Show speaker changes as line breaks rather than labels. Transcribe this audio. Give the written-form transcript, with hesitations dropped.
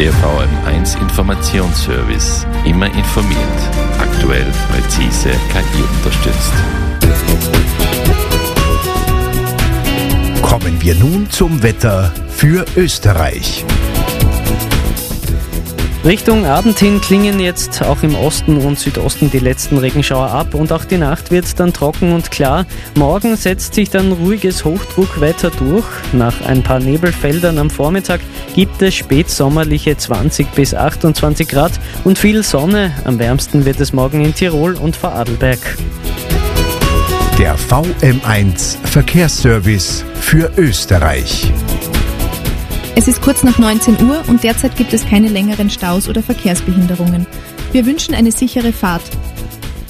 Der VM1 Informationsservice. Immer informiert. Aktuell, präzise, KI unterstützt.
Kommen wir nun zum Wetter für Österreich.
Richtung Abend hin klingen jetzt auch im Osten und Südosten die letzten Regenschauer ab und auch die Nacht wird dann trocken und klar. Morgen setzt sich dann ruhiges Hochdruckwetter durch. Nach ein paar Nebelfeldern am Vormittag gibt es spätsommerliche 20 bis 28 Grad und viel Sonne. Am wärmsten wird es morgen in Tirol und Vorarlberg.
Der VM1 Verkehrsservice für Österreich.
Es ist kurz nach 19 Uhr und derzeit gibt es keine längeren Staus oder Verkehrsbehinderungen. Wir wünschen eine sichere Fahrt.